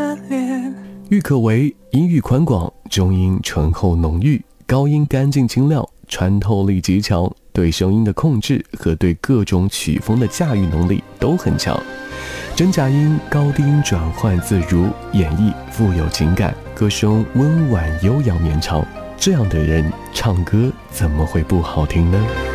的脸。 郁可唯音域宽广，中音醇厚浓郁，高音干净清亮，穿透力极强，对声音的控制和对各种曲风的驾驭能力都很强。真假音、高低音转换自如，演绎富有情感，歌声温婉悠扬绵长。这样的人唱歌怎么会不好听呢？